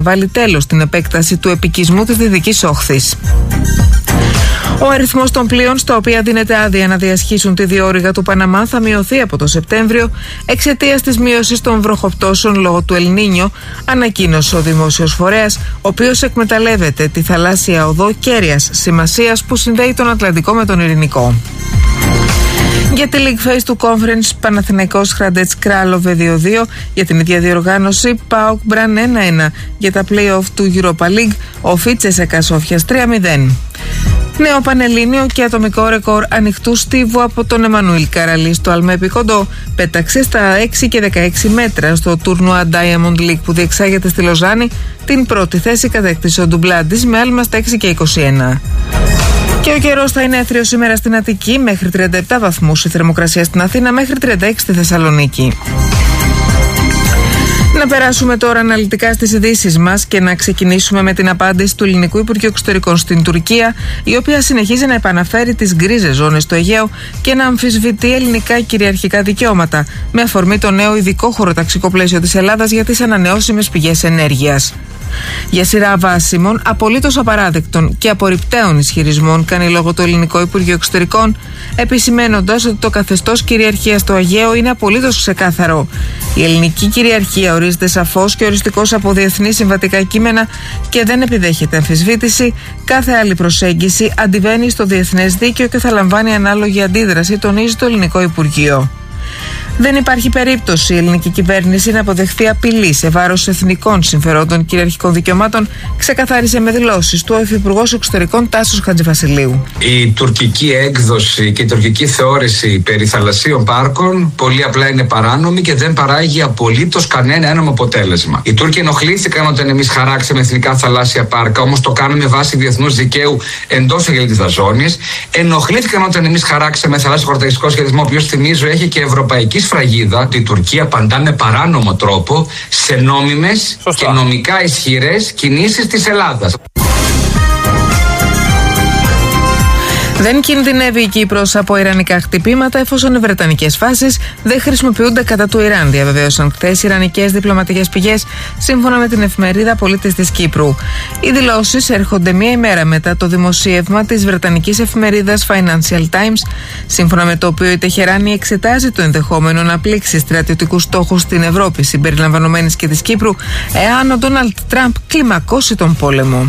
βάλει τέλος στην επέκταση του επικισμού της Δυτικής Όχθης. Ο αριθμός των πλοίων στα οποία δίνεται άδεια να διασχίσουν τη διόρυγα του Παναμά θα μειωθεί από το Σεπτέμβριο εξαιτίας της μείωσης των βροχοπτώσεων λόγω του Ελ Νίνιο, ανακοίνωσε ο δημόσιος φορέας, ο οποίος εκμεταλλεύεται τη θαλάσσια οδό κέρειας σημασίας που συνδέει τον Ατλαντικό με τον Ειρηνικό. Για τη League Phase του Conference, Παναθηναϊκός Χραντέτς Κράλοβε 2-2, για την ίδια διοργάνωση ΠΑΟΚ Μπραν 1-1, για τα play-off του Europa League, ο Φίτσεσεκα Σόφιας 3-0. Νέο πανελλήνιο και ατομικό ρεκόρ ανοιχτού στίβου από τον Εμμανουήλ Καραλή στο Αλμέπι Κοντό. Πέταξε στα 6 και 16 μέτρα στο τουρνουά Diamond League που διεξάγεται στη Λοζάνη. Την πρώτη θέση κατέκτησε ο Ντουμπλάντης με άλμα στα 6 και 21. Και ο καιρός θα είναι έθριος σήμερα στην Αττική μέχρι 37 βαθμούς, η θερμοκρασία στην Αθήνα μέχρι 36 στη Θεσσαλονίκη. Να περάσουμε τώρα αναλυτικά στις ειδήσεις μας και να ξεκινήσουμε με την απάντηση του Ελληνικού Υπουργείου Εξωτερικών στην Τουρκία, η οποία συνεχίζει να επαναφέρει τις γκρίζες ζώνες στο Αιγαίο και να αμφισβητεί ελληνικά κυριαρχικά δικαιώματα, με αφορμή το νέο ειδικό χωροταξικό πλαίσιο της Ελλάδας για τις ανανεώσιμες πηγές ενέργειας. Για σειρά βάσιμων, απολύτως απαράδεκτων και απορριπταίων ισχυρισμών κάνει λόγο το Ελληνικό Υπουργείο Εξωτερικών, επισημένοντας ότι το καθεστώς κυριαρχίας στο Αιγαίο είναι απολύτως ξεκάθαρο. Η ελληνική κυριαρχία ορίζεται σαφώς και οριστικώς από διεθνή συμβατικά κείμενα και δεν επιδέχεται αμφισβήτηση. Κάθε άλλη προσέγγιση αντιβαίνει στο διεθνές δίκαιο και θα λαμβάνει ανάλογη αντίδραση, τονίζει το Ελληνικό Υπουργείο. Δεν υπάρχει περίπτωση η ελληνική κυβέρνηση να αποδεχθεί απειλή σε βάρος εθνικών συμφερόντων κυριαρχικών δικαιωμάτων, ξεκαθάρισε με δηλώσεις του ο Υφυπουργός Εξωτερικών Τάσος Χατζηβασιλείου. Η τουρκική έκδοση και η τουρκική θεώρηση περί θαλασσίων πάρκων πολύ απλά είναι παράνομη και δεν παράγει απολύτως κανένα ένομο αποτέλεσμα. Οι Τούρκοι ενοχλήθηκαν όταν εμείς χαράξαμε εθνικά θαλάσσια πάρκα, όμως το κάναμε βάσει διεθνούς δικαίου εντός εγκλητικής ζώνης. Ενοχλήθηκαν όταν εμείς χαράξαμε θαλάσσιο χωροταξικό σχεδιασμό, ο οποίος θυμίζω έχει και ευρωπαϊκή σφραγίδα, ότι η Τουρκία απαντά με παράνομο τρόπο σε νόμιμες και νομικά ισχυρές κινήσεις της Ελλάδας. Δεν κινδυνεύει η Κύπρος από ιρανικά χτυπήματα εφόσον οι βρετανικές φάσεις δεν χρησιμοποιούνται κατά του Ιράν, διαβεβαίωσαν χθες ιρανικές διπλωματικές πηγές, σύμφωνα με την εφημερίδα Πολίτης της Κύπρου. Οι δηλώσεις έρχονται μία ημέρα μετά το δημοσίευμα της βρετανικής εφημερίδας Financial Times, σύμφωνα με το οποίο η Τεχεράνη εξετάζει το ενδεχόμενο να πλήξει στρατιωτικούς στόχους στην Ευρώπη, συμπεριλαμβανομένης και της Κύπρου, εάν ο Ντόναλντ Τραμπ κλιμακώσει τον πόλεμο.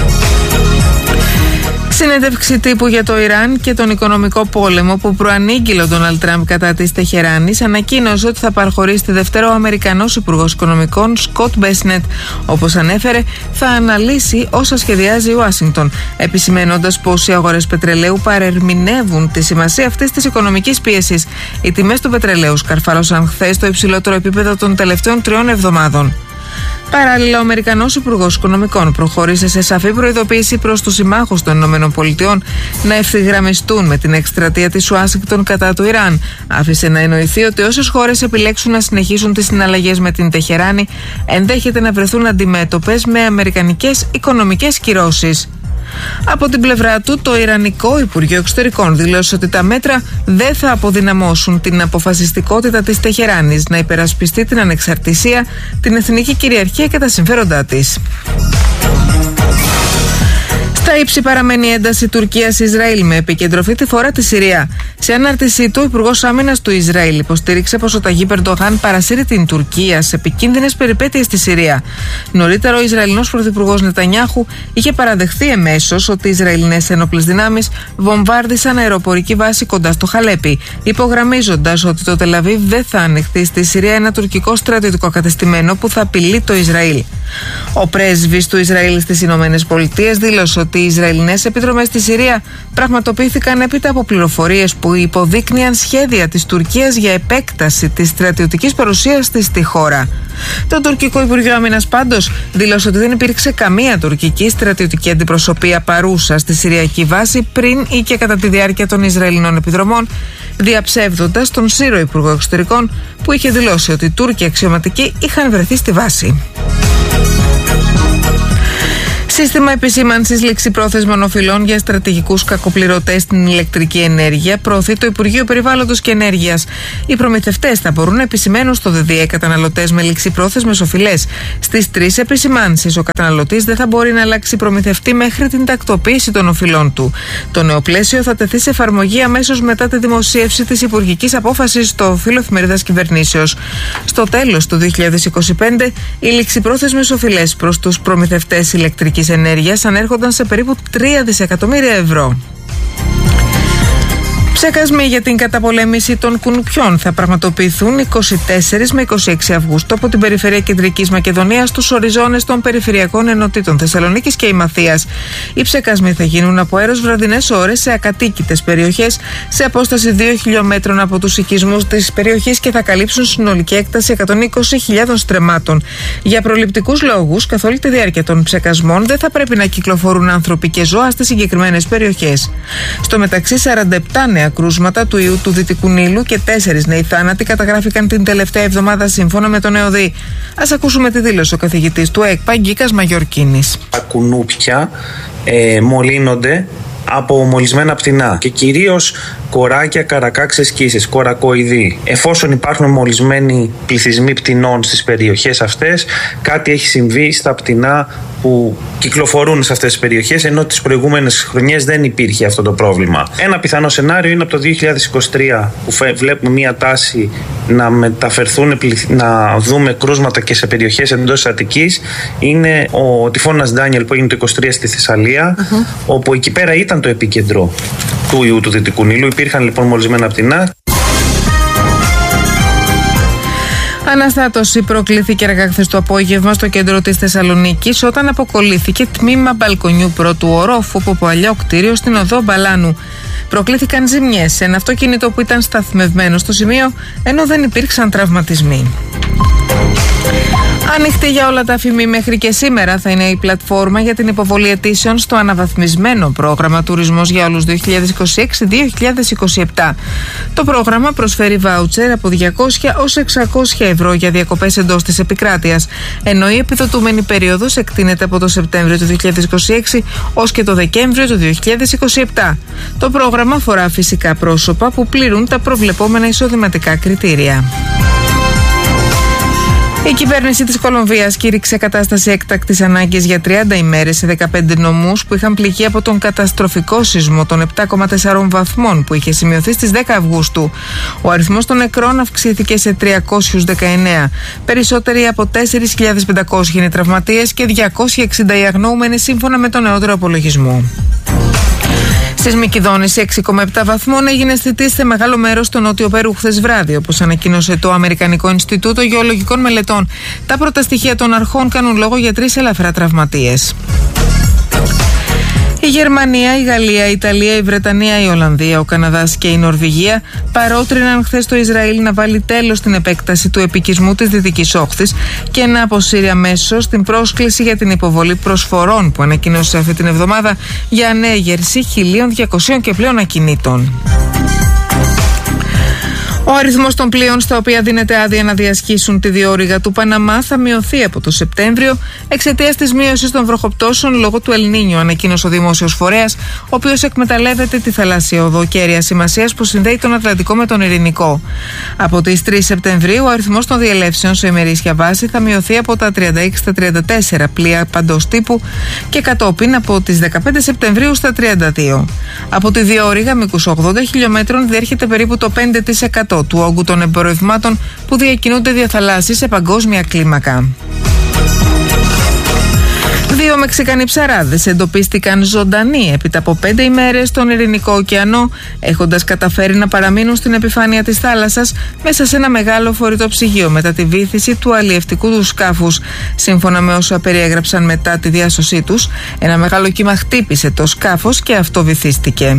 Συνέντευξη τύπου για το Ιράν και τον οικονομικό πόλεμο που προανήγγειλε ο Ντόναλντ Τραμπ κατά της Τεχεράνης, ανακοίνωσε ότι θα παραχωρήσει τη Δευτέρα ο Αμερικανός Υπουργός Οικονομικών Σκοτ Μπέσνετ. Όπως ανέφερε, θα αναλύσει όσα σχεδιάζει η Ουάσιγκτον, επισημένοντας πως οι αγορές πετρελαίου παρερμηνεύουν τη σημασία αυτής της οικονομικής πίεσης. Οι τιμές του πετρελαίου σκαρφάλωσαν χθες στο υψηλότερο επίπεδο των τελευταίων 3 εβδομάδων. Παράλληλα, ο Αμερικανός Υπουργός Οικονομικών προχώρησε σε σαφή προειδοποίηση προς τους συμμάχους των ΗΠΑ να ευθυγραμμιστούν με την εκστρατεία της Ουάσιγκτον κατά του Ιράν. Άφησε να εννοηθεί ότι όσες χώρες επιλέξουν να συνεχίσουν τις συναλλαγές με την Τεχεράνη ενδέχεται να βρεθούν αντιμέτωπες με αμερικανικές οικονομικές κυρώσεις. Από την πλευρά του, το Ιρανικό Υπουργείο Εξωτερικών δήλωσε ότι τα μέτρα δεν θα αποδυναμώσουν την αποφασιστικότητα της Τεχεράνης να υπερασπιστεί την ανεξαρτησία, την εθνική κυριαρχία και τα συμφέροντά της. Στα ύψη παραμένει η ένταση Τουρκίας-Ισραήλ με επικεντροφή τη φορά τη Συρία. Σε ανάρτησή του, ο Υπουργός Άμυνας του Ισραήλ υποστήριξε πως ο Ταγίπ Ερντογάν παρασύρει την Τουρκία σε επικίνδυνες περιπέτειες στη Συρία. Νωρίτερα, ο Ισραηλινός Πρωθυπουργός Νετανιάχου είχε παραδεχθεί εμέσως ότι οι Ισραηλινές ένοπλες δυνάμεις βομβάρδισαν αεροπορική βάση κοντά στο Χαλέπι, υπογραμμίζοντας ότι το Τελαβίβ δεν θα ανοιχτεί στη Συρία ένα τουρκικό στρατιωτικό κατεστημένο που θα απειλεί το Ισραήλ. Ο πρέσβης του Ισραήλ στις ΗΠΑ δήλωσε ότι οι Ισραηλινές επιδρομές στη Συρία πραγματοποιήθηκαν έπειτα από πληροφορίες που υποδείκνυαν σχέδια της Τουρκίας για επέκταση της στρατιωτικής παρουσίας της στη χώρα. Το τουρκικό Υπουργείο Άμυνας πάντως δήλωσε ότι δεν υπήρξε καμία τουρκική στρατιωτική αντιπροσωπεία παρούσα στη Συριακή βάση πριν ή και κατά τη διάρκεια των Ισραηλινών επιδρομών, διαψεύδοντας τον Σύρο Υπουργό Εξωτερικών που είχε δηλώσει ότι οι Τούρκοι αξιωματικοί είχαν βρεθεί στη βάση. Σύστημα επισήμανσης ληξιπρόθεσμων οφειλών για στρατηγικούς κακοπληρωτές στην ηλεκτρική ενέργεια προωθεί το Υπουργείο Περιβάλλοντος και Ενέργειας. Οι προμηθευτές θα μπορούν να επισημαίνουν στο ΔΔΕ καταναλωτές με ληξιπρόθεσμες οφειλές. Στις 3 επισημάνσεις, ο καταναλωτής δεν θα μπορεί να αλλάξει προμηθευτή μέχρι την τακτοποίηση των οφειλών του. Το νέο πλαίσιο θα τεθεί σε εφαρμογή αμέσως μετά τη δημοσίευση της υπουργικής απόφασης στο φύλλο εφημερίδας κυβερνήσεως. Στο τέλος του 2025, οι ληξιπρόθεσμες οφειλές προς τους προμηθευτές ηλεκτρικής ενέργειας ανέρχονταν σε περίπου 3 δισεκατομμύρια ευρώ. Ψεκασμοί για την καταπολέμηση των κουνουπιών θα πραγματοποιηθούν 24 με 26 Αυγούστου από την Περιφέρεια Κεντρικής Μακεδονίας στους οριζόνες των περιφερειακών ενωτήτων Θεσσαλονίκης και Ημαθίας. Οι ψεκασμοί θα γίνουν από αέρος βραδινές ώρες σε ακατοίκητες περιοχές σε απόσταση 2 χιλιόμετρων από τους οικισμούς της περιοχής και θα καλύψουν συνολική έκταση 120.000 στρεμμάτων. Για προληπτικούς λόγους, καθ' όλη τη διάρκεια των ψεκασμών δεν θα πρέπει να κυκλοφορούν άνθρωποι και ζώα στις συγκεκριμένες περιοχές. Στο μεταξύ, 47 νέα κρούσματα του ιού του Δυτικού Νείλου και 4 νέοι θάνατοι καταγράφηκαν την τελευταία εβδομάδα σύμφωνα με τον ΕΟΔΗ. Ας ακούσουμε τη δήλωση ο καθηγητής του ΕΚΠΑ, Γκίκας Μαγιορκίνης. Τα κουνούπια μολύνονται από μολυσμένα πτηνά και κυρίως κοράκια, καρακάξες, κύσες, κορακοειδή. Εφόσον υπάρχουν μολυσμένοι πληθυσμοί πτηνών στις περιοχές αυτές, κάτι έχει συμβεί στα πτηνά που κυκλοφορούν σε αυτές τις περιοχές, ενώ τις προηγούμενες χρονιές δεν υπήρχε αυτό το πρόβλημα. Ένα πιθανό σενάριο είναι από το 2023 που βλέπουμε μία τάση να μεταφερθούν, να δούμε κρούσματα και σε περιοχές εντός της Αττικής. Είναι ο τυφώνας Ντάνιελ που έγινε το 2023 στη Θεσσαλία, όπου εκεί πέρα ήταν το επίκεντρο του ιού του Δυτικού Νείλου. Υπήρχαν λοιπόν μολυσμένα πτηνά. Αναστάτωση προκλήθηκε αργά χθες το απόγευμα στο κέντρο της Θεσσαλονίκης όταν αποκολλήθηκε τμήμα μπαλκονιού πρώτου ορόφου από παλιό κτίριο στην οδό Μπαλάνου. Προκλήθηκαν ζημιές σε ένα αυτοκίνητο που ήταν σταθμευμένο στο σημείο, ενώ δεν υπήρξαν τραυματισμοί. Ανοιχτή για όλα τα ΦΜΗ μέχρι και σήμερα θα είναι η πλατφόρμα για την υποβολή αιτήσεων στο αναβαθμισμένο πρόγραμμα Τουρισμός για όλους 2026-2027. Το πρόγραμμα προσφέρει βάουτσερ από 200 ως 600 ευρώ για διακοπές εντός της επικράτειας, ενώ η επιδοτούμενη περίοδος εκτείνεται από το Σεπτέμβριο του 2026 ως και το Δεκέμβριο του 2027. Το πρόγραμμα αφορά φυσικά πρόσωπα που πληρούν τα προβλεπόμενα εισοδηματικά κριτήρια. Η κυβέρνηση της Κολομβίας κήρυξε κατάσταση έκτακτης ανάγκης για 30 ημέρες σε 15 νομούς που είχαν πληγεί από τον καταστροφικό σεισμό των 7,4 βαθμών που είχε σημειωθεί στις 10 Αυγούστου. Ο αριθμός των νεκρών αυξήθηκε σε 319. Περισσότεροι από 4.500 είναι τραυματίες και 260 οι αγνοούμενοι σύμφωνα με τον νεότερο απολογισμό. Σεισμική δόνηση 6,7 βαθμών έγινε αισθητή σε μεγάλο μέρος στο νότιο Περού χθες βράδυ, όπως ανακοίνωσε το Αμερικανικό Ινστιτούτο Γεωλογικών Μελετών. Τα πρώτα στοιχεία των αρχών κάνουν λόγο για 3 ελαφρά τραυματίες. Η Γερμανία, η Γαλλία, η Ιταλία, η Βρετανία, η Ολλανδία, ο Καναδάς και η Νορβηγία παρότριναν χθες το Ισραήλ να βάλει τέλος στην επέκταση του επικισμού της Δυτικής Όχθης και να αποσύρει αμέσως την πρόσκληση για την υποβολή προσφορών που ανακοίνωσε αυτή την εβδομάδα για ανέγερση 1.200 και πλέον ακινήτων. Ο αριθμός των πλοίων στα οποία δίνεται άδεια να διασχίσουν τη διόρυγα του Παναμά θα μειωθεί από το Σεπτέμβριο εξαιτίας της μείωσης των βροχοπτώσεων λόγω του Ελνίνιο, ανακοίνωσε ο δημόσιος φορέας, ο οποίος εκμεταλλεύεται τη θαλάσσια οδό κέρειας σημασίας που συνδέει τον Ατλαντικό με τον Ειρηνικό. Από τις 3 Σεπτεμβρίου, ο αριθμός των διελεύσεων σε ημερήσια βάση θα μειωθεί από τα 36 στα 34 πλοία παντός τύπου και κατόπιν από τις 15 Σεπτεμβρίου στα 32. Από τη διόρυγα μήκους 80 χιλιόμετρων διέρχεται περίπου το 5% του όγκου των εμπορευμάτων που διακινούνται διαθαλάσσης σε παγκόσμια κλίμακα. 2 Μεξικανοί ψαράδες εντοπίστηκαν ζωντανοί έπειτα από 5 ημέρες στον Ειρηνικό ωκεανό, έχοντας καταφέρει να παραμείνουν στην επιφάνεια της θάλασσας μέσα σε ένα μεγάλο φορητό ψυγείο μετά τη βύθιση του αλλιευτικού του σκάφους. Σύμφωνα με όσα περιέγραψαν μετά τη διάσωσή τους, ένα μεγάλο κύμα χτύπησε το σκάφος και αυτό βυθίστηκε.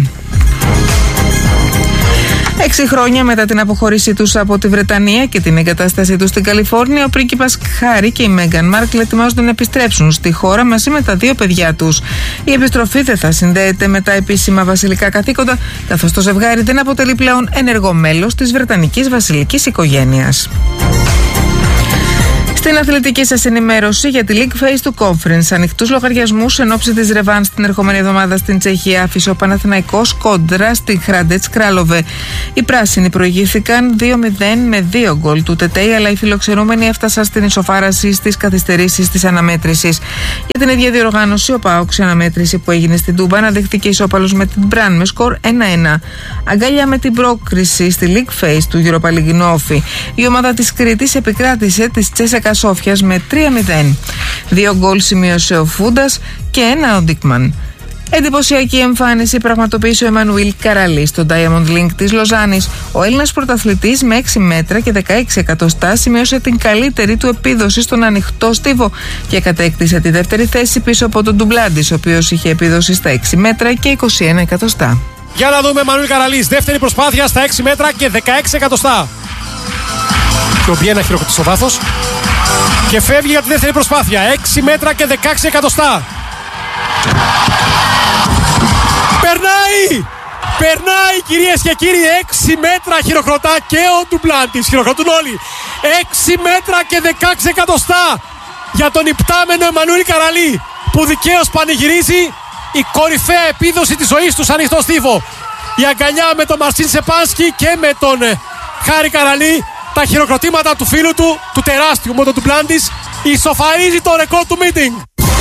6 χρόνια μετά την αποχώρησή τους από τη Βρετανία και την εγκατάστασή τους στην Καλιφόρνια, ο πρίγκιπας Χάρι και η Μέγκαν Μάρκλ ετοιμάζονται να επιστρέψουν στη χώρα μαζί με τα 2 παιδιά τους. Η επιστροφή δεν θα συνδέεται με τα επίσημα βασιλικά καθήκοντα, καθώς το ζευγάρι δεν αποτελεί πλέον ενεργό μέλος της Βρετανικής βασιλικής οικογένειας. Στην αθλητική σας ενημέρωση για τη League Phase του Conference, ανοιχτούς λογαριασμούς εν ώψη της ρεβάνς την ερχόμενη εβδομάδα στην Τσεχία άφησε ο Παναθηναϊκός κόντρα στη Χράντετς Κράλοβε. Οι πράσινοι προηγήθηκαν 2-0 με 2 γκολ του Τετέι, αλλά οι φιλοξενούμενοι έφτασαν στην ισοφάραση στις καθυστερήσεις της αναμέτρησης. Για την ίδια διοργάνωση, ο ΠΑΟΚ σε αναμέτρηση που έγινε στην Τούμπα αναδείχθηκε ισόπαλος με την Μπραν με σκορ 1-1. Αγκαλιά με την πρόκριση στη League Phase του Europa League Νόφι. Η ομάδα της Κρήτης επικράτησε της Τσέσσεκα Σόφιας με 3-0. 2 γκολ σημείωσε ο Φούντας και 1 ο Ντίκμαν. Εντυπωσιακή εμφάνιση πραγματοποίησε ο Εμμανουήλ Καραλή στο Diamond League της Λοζάνης. Ο Έλληνας πρωταθλητής με 6 μέτρα και 16 εκατοστά σημείωσε την καλύτερη του επίδοση στον ανοιχτό στίβο και κατέκτησε τη δεύτερη θέση πίσω από τον Ντουμπλάντης, ο οποίος είχε επίδοση στα 6 μέτρα και 21 εκατοστά. Για να δούμε Εμμανουήλ Καραλής, δεύτερη προσπάθεια στα 6 μέτρα και 16 εκατοστά. Και ο Μπιένα χειροκροτεί στο βάθος και φεύγει για τη δεύτερη προσπάθεια. 6 μέτρα και 16 εκατοστά. Περνάει κυρίες και κύριοι. 6 μέτρα χειροκροτά και ο Ντουμπλάντης. Χειροκροτούν όλοι. 6 μέτρα και 16 εκατοστά για τον υπτάμενο Εμμανουήλ Καραλή, που δικαίως πανηγυρίζει η κορυφαία επίδοση της ζωής του σαν ανοιχτό στίβο. Η αγκαλιά με τον Μαρσίν Σεπάνσκι και με τον Χάρη Καραλή. Τα χειροκροτήματα του φίλου του τεράστιου με τον Ντουμπλάντης, ισοφαρίζει το ρεκόρ του meeting.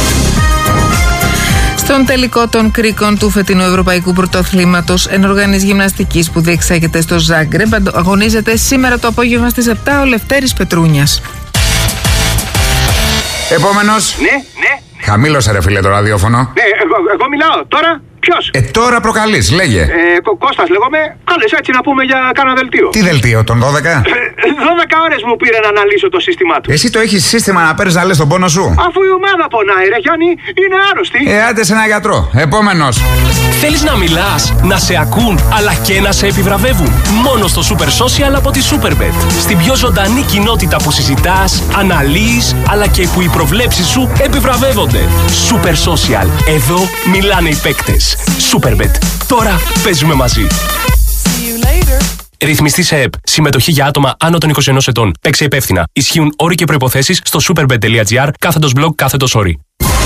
Στον τελικό των κρίκων του φετινού Ευρωπαϊκού Πρωταθλήματος Ενοργανής Γυμναστικής που διεξάγεται στο Ζάγκρεμπ, αγωνίζεται σήμερα το απόγευμα στις 7 ο Λευτέρης Πετρούνιας. Επόμενος. Ναι. Χαμήλωσε ρε φίλε το ραδιόφωνο. Ναι, εγώ μιλάω τώρα. Ποιος? Τώρα προκαλείς, λέγε. Κώστας λέγομαι. Κάλες έτσι να πούμε για κάνα δελτίο. Τι δελτίο, τον 12? 12 ώρες μου πήρε να αναλύσω το σύστημά του. Εσύ το έχεις σύστημα να παίρνεις να λες τον πόνο σου? Αφού η ομάδα πονάει ρε Γιάννη, είναι άρρωστη. Άντε σε ένα γιατρό. Επόμενος. Θέλεις να μιλάς, να σε ακούν, αλλά και να σε επιβραβεύουν? Μόνο στο Super Social από τη Superbet. Στην πιο ζωντανή κοινότητα που συζητάς, αναλύεις, αλλά και που οι προβλέψεις σου επιβραβεύονται. Super Social. Εδώ μιλάνε οι παίκτες. Superbet. Τώρα παίζουμε μαζί. Ρυθμιστή σε ΕΠ. Συμμετοχή για άτομα άνω των 21 ετών. Παίξε υπεύθυνα. Ισχύουν όροι και προϋποθέσεις στο superbet.gr/blog/όροι.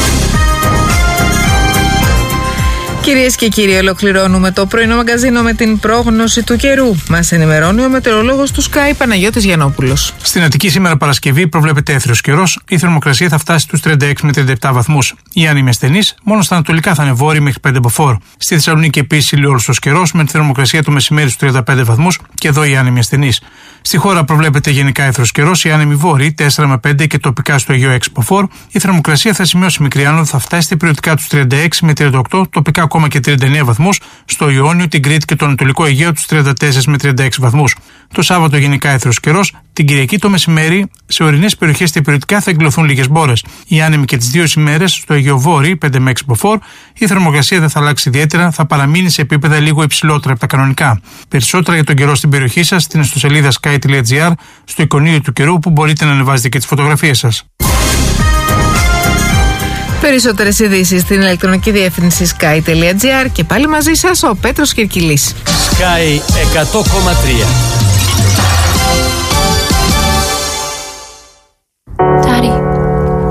Κυρίες και κύριοι, ολοκληρώνουμε το πρωινό μαγκαζίνο με την πρόγνωση του καιρού. Μας ενημερώνει ο μετεωρολόγος του Sky Παναγιώτης Γιαννόπουλος. Στην Αττική σήμερα Παρασκευή προβλέπεται έθριος καιρός. Η θερμοκρασία θα φτάσει στους 36 με 37 βαθμούς. Οι άνεμοι ασθενείς, μόνο στα ανατολικά θα είναι βόρειοι μέχρι 5 μποφόρ. Στη Θεσσαλονίκη επίσης ηλιόλουστος καιρός με τη θερμοκρασία το μεσημέρι στους 35 βαθμούς και εδώ οι άνεμοι ασθενείς. Στη χώρα προβλέπεται γενικά έθριος καιρός, οι άνεμοι βόρειοι 4 με 5 και τοπικά στο Αιγαίο 6 μποφόρ. Η θερμοκρασία θα σημειώσει μικρή άνοδο, θα φτάσει περιοδικά τους 36 με 38, τοπικά ακόμα και 39 βαθμούς, στο Ιόνιο, την Κρήτη και το Ανατολικό Αιγαίο τους 34 με 36 βαθμούς. Το Σάββατο γενικά έθριος καιρός, την Κυριακή το μεσημέρι σε ορεινές περιοχές και περιοδικά θα εγκλωθούν λίγες μπόρες. Οι άνεμοι και τις δύο ημέρες στο Αιγαίο Βόρειο 5 με 6 μποφόρ, η θερμοκρασία δεν θα αλλάξει ιδιαίτερα, θα παραμείνει σε επίπεδα λίγο υψηλότερα από τα κανονικά. Περισσότερα για τον καιρό στην περιοχή σας στην ιστοσελίδα sky.gr, στο εικονίδιο του καιρού που μπορείτε να ανεβάζετε και τις φωτογραφίες σας. Περισσότερες ειδήσεις στην ηλεκτρονική διεύθυνση sky.gr και πάλι μαζί σας ο Πέτρος Κυρκυλής. Sky 100,3.